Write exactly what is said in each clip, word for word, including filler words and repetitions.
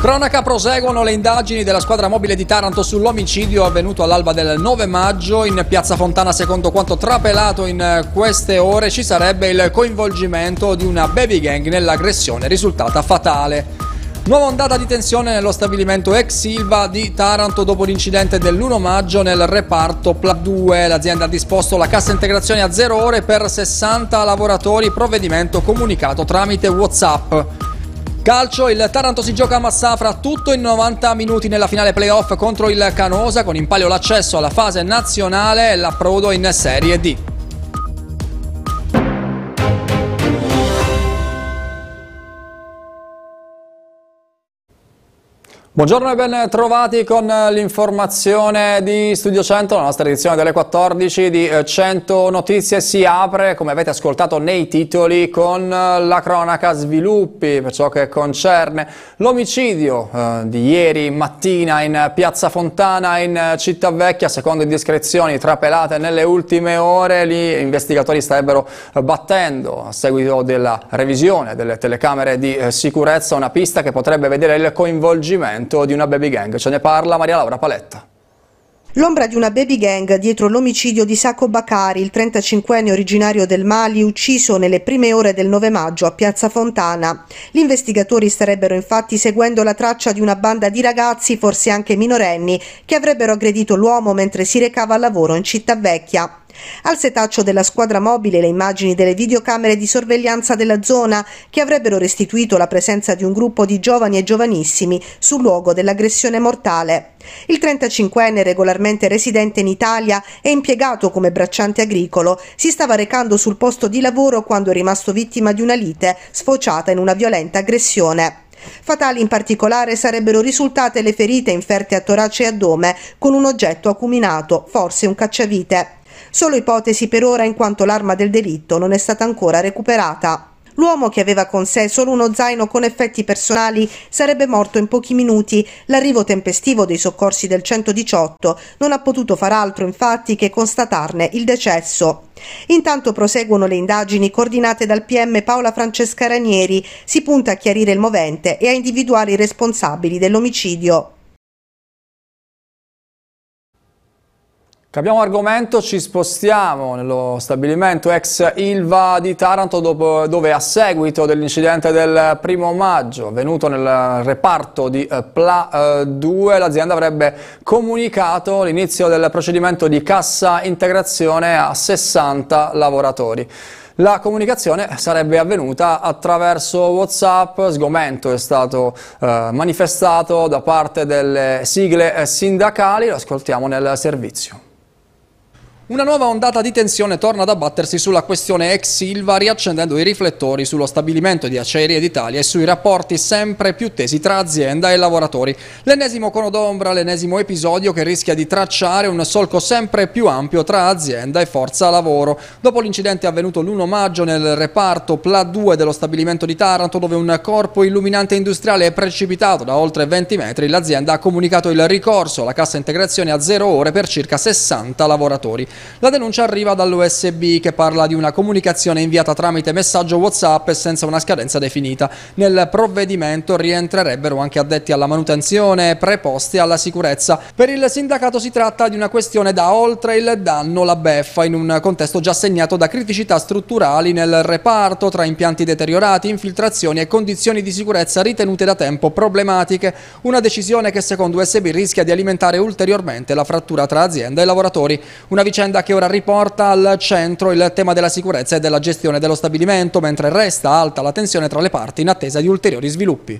Cronaca, proseguono le indagini della squadra mobile di Taranto sull'omicidio avvenuto all'alba del nove maggio in piazza Fontana. Secondo quanto trapelato in queste ore, ci sarebbe il coinvolgimento di una baby gang nell'aggressione risultata fatale. Nuova ondata di tensione nello stabilimento ex Silva di Taranto dopo l'incidente dell'primo maggio nel reparto Pla due. L'azienda ha disposto la cassa integrazione a zero ore per sessanta lavoratori, provvedimento comunicato tramite WhatsApp. Calcio, il Taranto si gioca a Massafra tutto in novanta minuti nella finale playoff contro il Canosa, con in palio l'accesso alla fase nazionale e l'approdo in Serie D. Buongiorno e ben trovati con l'informazione di Studio cento. La nostra edizione delle quattordici di cento Notizie si apre, come avete ascoltato nei titoli, con la cronaca sviluppi per ciò che concerne l'omicidio eh, di ieri mattina in piazza Fontana in Cittavecchia. Secondo indiscrezioni trapelate nelle ultime ore, gli investigatori starebbero battendo, a seguito della revisione delle telecamere di eh, sicurezza, una pista che potrebbe vedere il coinvolgimento di una baby gang. Ce ne parla Maria Laura Paletta. L'ombra di una baby gang dietro l'omicidio di Sacco Bakari, il trentacinquenne originario del Mali, ucciso nelle prime ore del nove maggio a piazza Fontana. Gli investigatori starebbero infatti seguendo la traccia di una banda di ragazzi, forse anche minorenni, che avrebbero aggredito l'uomo mentre si recava al lavoro in Cittavecchia. Al setaccio della squadra mobile le immagini delle videocamere di sorveglianza della zona, che avrebbero restituito la presenza di un gruppo di giovani e giovanissimi sul luogo dell'aggressione mortale. Il trentacinquenne, regolarmente residente in Italia e impiegato come bracciante agricolo, si stava recando sul posto di lavoro quando è rimasto vittima di una lite sfociata in una violenta aggressione. Fatali in particolare sarebbero risultate le ferite inferte a torace e addome con un oggetto acuminato, forse un cacciavite. Solo ipotesi per ora, in quanto l'arma del delitto non è stata ancora recuperata. L'uomo, che aveva con sé solo uno zaino con effetti personali, sarebbe morto in pochi minuti. L'arrivo tempestivo dei soccorsi del centodiciotto non ha potuto far altro infatti che constatarne il decesso. Intanto proseguono le indagini coordinate dal P M Paola Francesca Ranieri. Si punta a chiarire il movente e a individuare i responsabili dell'omicidio. Cambiamo argomento, ci spostiamo nello stabilimento ex Ilva di Taranto, dopo, dove a seguito dell'incidente del primo maggio avvenuto nel reparto di eh, Pla due, l'azienda avrebbe comunicato l'inizio del procedimento di cassa integrazione a sessanta lavoratori. La comunicazione sarebbe avvenuta attraverso WhatsApp. Sgomento è stato eh, manifestato da parte delle sigle sindacali, lo ascoltiamo nel servizio. Una nuova ondata di tensione torna ad abbattersi sulla questione ex Silva, riaccendendo i riflettori sullo stabilimento di Acciaierie d'Italia e sui rapporti sempre più tesi tra azienda e lavoratori. L'ennesimo cono d'ombra, l'ennesimo episodio che rischia di tracciare un solco sempre più ampio tra azienda e forza lavoro. Dopo l'incidente avvenuto l'primo maggio nel reparto Pla due dello stabilimento di Taranto, dove un corpo illuminante industriale è precipitato da oltre venti metri, l'azienda ha comunicato il ricorso alla cassa integrazione a zero ore per circa sessanta lavoratori. La denuncia arriva dall'U S B, che parla di una comunicazione inviata tramite messaggio WhatsApp e senza una scadenza definita. Nel provvedimento rientrerebbero anche addetti alla manutenzione preposti alla sicurezza. Per il sindacato si tratta di una questione da oltre il danno la beffa, in un contesto già segnato da criticità strutturali nel reparto, tra impianti deteriorati, infiltrazioni e condizioni di sicurezza ritenute da tempo problematiche. Una decisione che secondo U S B rischia di alimentare ulteriormente la frattura tra azienda e lavoratori. Una vicenda che ora riporta al centro il tema della sicurezza e della gestione dello stabilimento, mentre resta alta la tensione tra le parti in attesa di ulteriori sviluppi.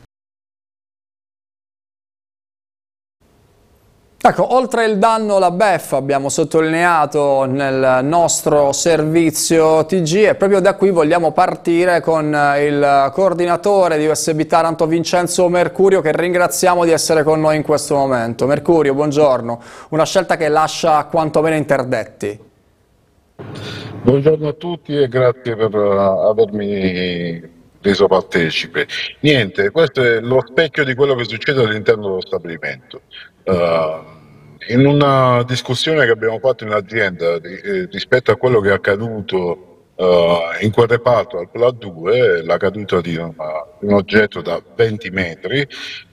Ecco, oltre il danno la beffa, abbiamo sottolineato nel nostro servizio T G, e proprio da qui vogliamo partire con il coordinatore di U S B Taranto, Vincenzo Mercurio, che ringraziamo di essere con noi in questo momento. Mercurio, buongiorno. Una scelta che lascia quantomeno interdetti. Buongiorno a tutti e grazie per avermi reso partecipe. Niente, questo è lo specchio di quello che succede all'interno dello stabilimento. Uh, in una discussione che abbiamo fatto in azienda eh, rispetto a quello che è accaduto uh, in quel reparto al Pla due, la caduta di, una, di un oggetto da venti metri,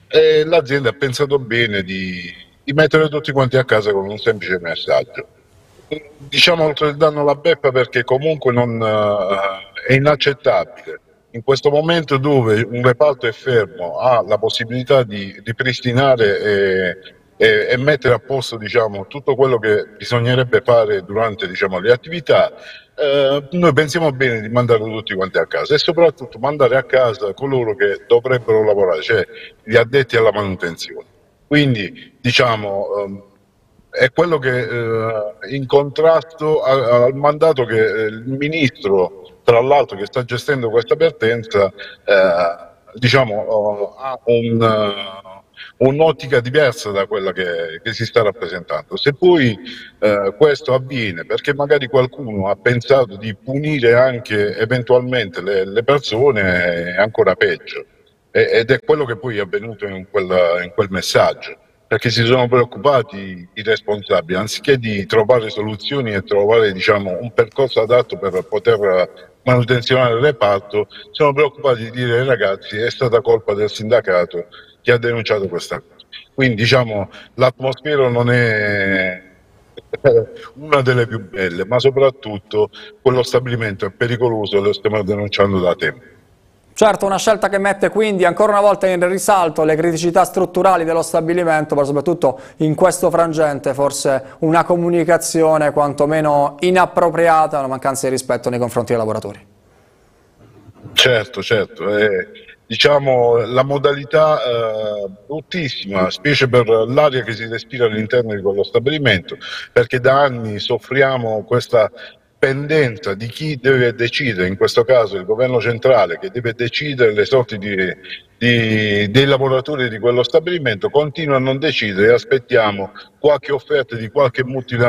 e l'azienda ha pensato bene di, di mettere tutti quanti a casa con un semplice messaggio. Diciamo oltre il danno la beffa perché comunque non, eh, è inaccettabile. In questo momento dove un reparto è fermo ha la possibilità di ripristinare e, e, e mettere a posto diciamo, tutto quello che bisognerebbe fare durante diciamo, le attività, eh, noi pensiamo bene di mandare tutti quanti a casa e soprattutto mandare a casa coloro che dovrebbero lavorare, cioè gli addetti alla manutenzione. Quindi diciamo ehm, è quello che eh, in contrasto a- al mandato che eh, il ministro, tra l'altro, che sta gestendo questa vertenza, eh, diciamo, eh, ha un, eh, un'ottica diversa da quella che, che si sta rappresentando. Se poi eh, questo avviene perché magari qualcuno ha pensato di punire anche eventualmente le, le persone, è ancora peggio. E- ed è quello che poi è avvenuto in quel, in quel messaggio, perché si sono preoccupati i responsabili, anziché di trovare soluzioni e trovare diciamo, un percorso adatto per poter manutenzionare il reparto, sono preoccupati di dire ai ragazzi è stata colpa del sindacato che ha denunciato questa cosa. Quindi diciamo, l'atmosfera non è una delle più belle, ma soprattutto quello stabilimento è pericoloso e lo stiamo denunciando da tempo. Certo, una scelta che mette quindi ancora una volta in risalto le criticità strutturali dello stabilimento, ma soprattutto in questo frangente forse una comunicazione quantomeno inappropriata, una mancanza di rispetto nei confronti dei lavoratori. Certo, certo, eh, diciamo la modalità eh, bruttissima, specie per l'aria che si respira all'interno di quello stabilimento, perché da anni soffriamo questa pendenza di chi deve decidere, in questo caso il governo centrale, che deve decidere le sorti di, di- dei lavoratori di quello stabilimento, continua a non decidere e aspettiamo qualche offerta di qualche multinazionale